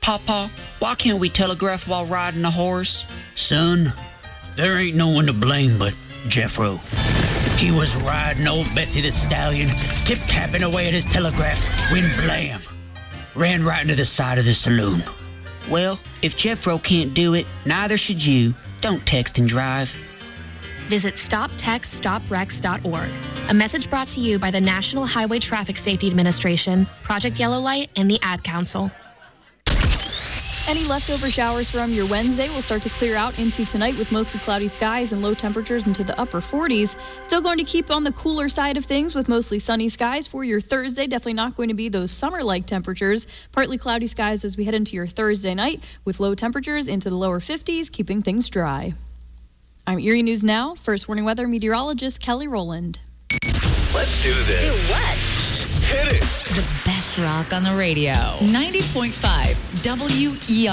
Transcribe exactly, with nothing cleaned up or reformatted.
Papa, why can't we telegraph while riding a horse? Son, there ain't no one to blame but Jeffro. He was riding old Betsy the Stallion, tip-tapping away at his telegraph, when blam, ran right into the side of the saloon. Well, if Jeffro can't do it, neither should you. Don't text and drive. Visit stop text stop wrecks dot org. A message brought to you by the National Highway Traffic Safety Administration, Project Yellow Light, and the Ad Council. Any leftover showers from your Wednesday will start to clear out into tonight with mostly cloudy skies and low temperatures into the upper forties. Still going to keep on the cooler side of things with mostly sunny skies for your Thursday. Definitely not going to be those summer-like temperatures. Partly cloudy skies as we head into your Thursday night with low temperatures into the lower fifties, keeping things dry. I'm Erie News Now. First warning weather meteorologist Kelly Rowland. Let's do this. Do what? Hit it. The best rock on the radio. ninety point five W E R.